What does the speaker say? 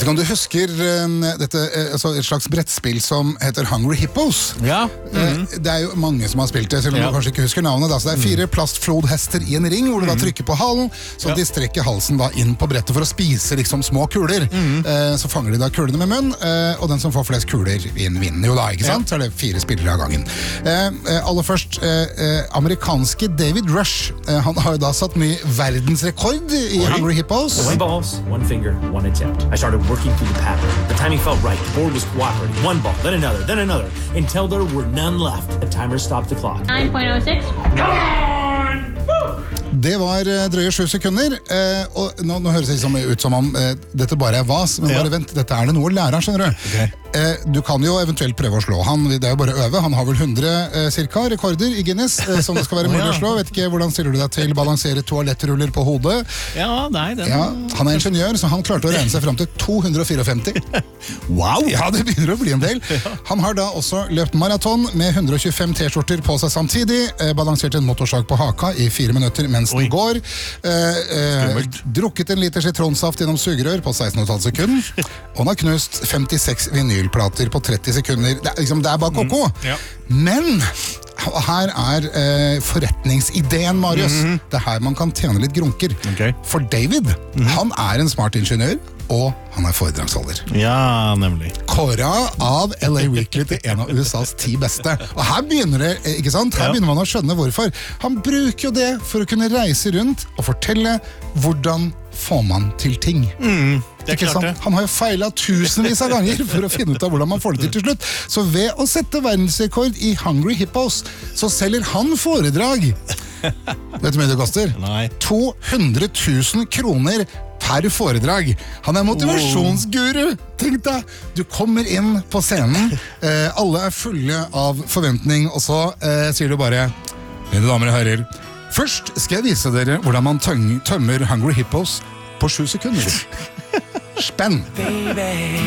vet ikke om du husker dette, altså et slags brettspill som heter Hungry Hippos. Ja. Det jo mange som har spilt det, selv om du kanskje ikke husker navnet. Da. Så det 4 plastflodhester i en ring, hvor du da trykker på halen, så de strekker halsen da inn på brettet for å spise liksom små kuler. Så fanger de da kulene med munn, og den som får flest kuler vinner jo da, ikke sant? Så det 4 spillere av gangen. Aller først, amerikanske David Rush, han har jo da satt ny verdensrekord i Hungry Hippos. 1 balls, 1 finger, 1 attempt. I started working through the pattern. The timing felt right. The board was cooperating. 1 ball, then another, until there were none left. The timer stopped the clock. 9.06. Come on! Det var drøye 7 sekunder, og nå høres det ut som om dette bare vas, men bare vent, dette det noe å lære, skjønner du. Okay. Du kan jo eventuelt prøve å slå han, det jo bare å øve. Han har vel 100 cirka rekorder i Guinness, som det skal være mulig å slå. Vet ikke, hvordan stiller du deg til balansere toalettruller på hodet? Ja, nei, han ingeniør, så han klarte å regne seg frem til 254. Wow! Ja, det begynner å bli en del. Han har da også løpt maraton med 125 t-skjorter på seg samtidig, balansert en motorsag på haka i 4 minutter mens den går, drukket 1 liter sitronsaft gjennom sugerør på 16,5 sekunder, og han har knust 56 vinylplater på 30 sekunder. Det bare koko. Men her forretningsideen, Marius. Det her man kan tjene litt grunker. For David, han en smart ingeniør, og han foredragsholder. Ja, nemlig. Kåra av LA Weekly til en av USAs 10 beste. Og her begynner det, ikke sant? Her begynner man å skjønne hvorfor. Han bruker jo det for å kunne reise rundt og fortelle hvordan får man til ting. Det klart det. Han har jo feilet tusenvis av ganger for å finne ut av hvordan man får det til slutt. Så ved å sette verdensrekord i Hungry Hippos, så selger han foredrag. Vet du hva det koster? Nei. 200 000 kroner per foredrag. Han motivasjonsguru. Tenk deg, du kommer inn på scenen, alle fulle av forventning, og så sier du bare, mine damer og herrer, først skal jeg vise dere hvordan man tømmer Hungry Hippos på 7 sekunder. Spenn!